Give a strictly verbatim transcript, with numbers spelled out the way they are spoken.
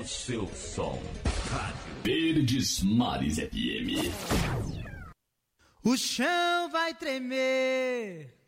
seu som. Rádio Verdes Mares F M. O chão vai tremer